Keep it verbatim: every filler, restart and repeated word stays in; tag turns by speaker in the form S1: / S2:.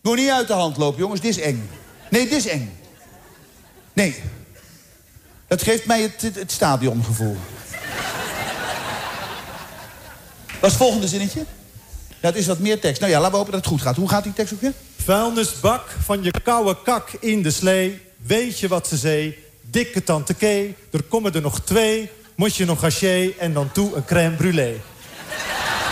S1: Moet niet uit de hand lopen, jongens. Dit is eng. Nee, dit is eng. Nee. Dat geeft mij het, het, het stadiongevoel. Wat is het volgende zinnetje? Dat is wat meer tekst. Nou ja, laten we hopen dat het goed gaat. Hoe gaat die tekst ook weer?
S2: Vuilnisbak van je koude kak in de slee. Weet je wat ze zei? Dikke tante Kee. Er komen er nog twee. Moet je nog haché en dan toe een crème brûlée.